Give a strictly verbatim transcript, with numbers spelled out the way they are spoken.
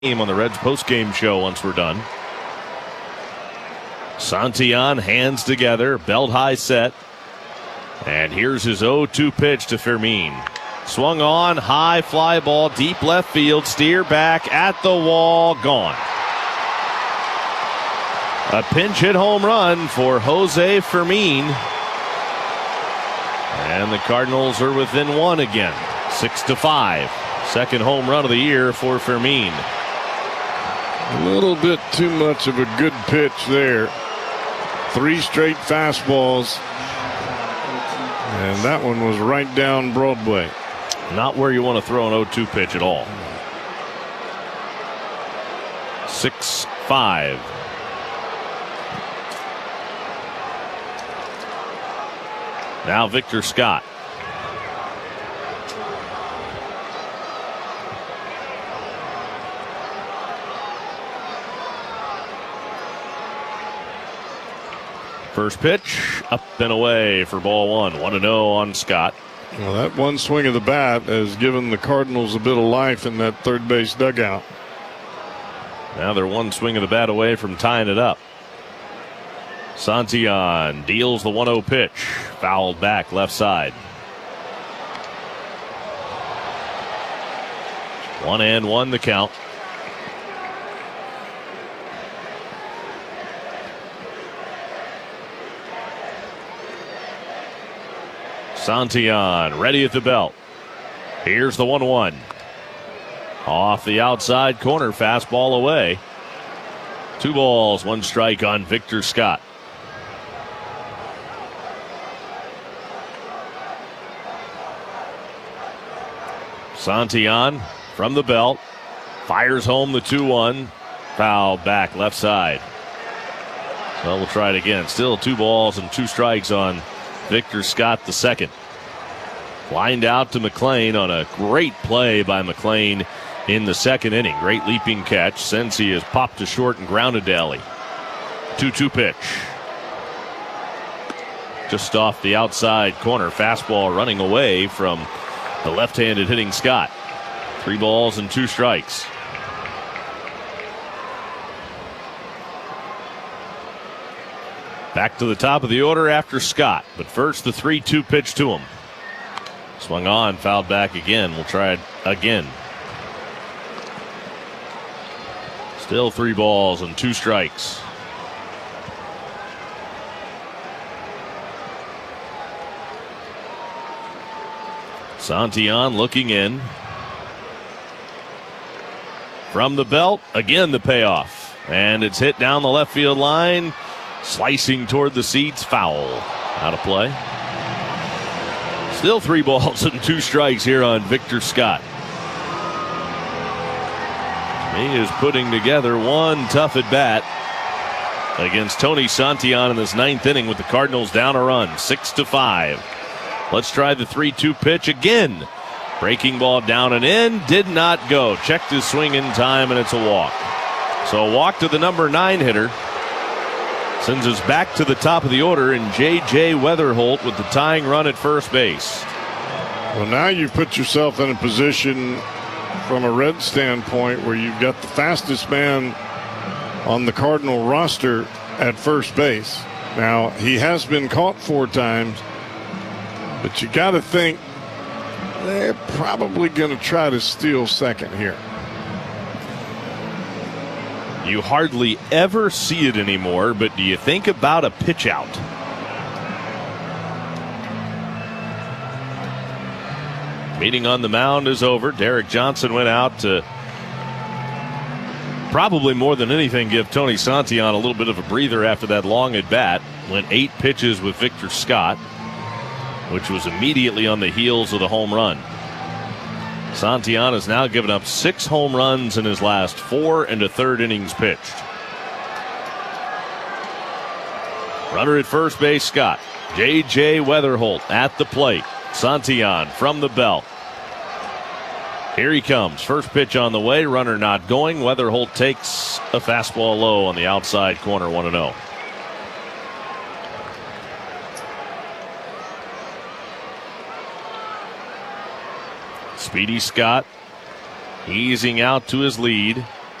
On the Reds post-game show once we're done. Santillan, hands together, belt high set. And here's his oh two pitch to Fermin. Swung on, high fly ball, deep left field, steer back at the wall, gone. A pinch hit home run for Jose Fermin. And the Cardinals are within one again, six to five. Second home run of the year for Fermin. A little bit too much of a good pitch there. Three straight fastballs. And that one was right down Broadway. Not where you want to throw an oh two pitch at all. six five. Now Victor Scott. First pitch, up and away for ball one. one and oh on Scott. Well, that one swing of the bat has given the Cardinals a bit of life in that third base dugout. Now they're one swing of the bat away from tying it up. Santillan deals the one oh pitch. Fouled back left side. One and one the count. Santillan ready at the belt. Here's the one one. Off the outside corner, fastball away. Two balls, one strike on Victor Scott. Santillan from the belt. Fires home the two one. Foul back left side. Well, we'll try it again. Still two balls and two strikes on Victor Scott the second. Lined out to McLean on a great play by McLean in the second inning. Great leaping catch. Sensi has popped to short and grounded to Ellie. two two pitch. Just off the outside corner. Fastball running away from the left-handed hitting Scott. Three balls and two strikes. Back to the top of the order after Scott. But first the three two pitch to him. Swung on, fouled back again. We'll try it again. Still three balls and two strikes. Santillan looking in. From the belt, again the payoff. And it's hit down the left field line. Slicing toward the seats, foul. Out of play. Still three balls and two strikes here on Victor Scott. He is putting together one tough at bat against Tony Santillan in this ninth inning with the Cardinals down a run, six to five. Let's try the three two pitch again. Breaking ball down and in, did not go. Checked his swing in time, and it's a walk. So a walk to the number nine hitter. Sends us back to the top of the order, and J J Weatherholt with the tying run at first base. Well, now you've put yourself in a position from a Red standpoint where you've got the fastest man on the Cardinal roster at first base. Now, he has been caught four times, but you got to think they're probably going to try to steal second here. You hardly ever see it anymore, but do you think about a pitch out? Meeting on the mound is over. Derek Johnson went out to probably more than anything give Tony Santillan a little bit of a breather after that long at bat. Went eight pitches with Victor Scott, which was immediately on the heels of the home run. Santillan has now given up six home runs in his last four and a third innings pitched. Runner at first base, Scott. J J Weatherholt at the plate. Santillan from the belt. Here he comes. First pitch on the way. Runner not going. Weatherholt takes a fastball low on the outside corner, one and oh. Speedy Scott easing out to his lead.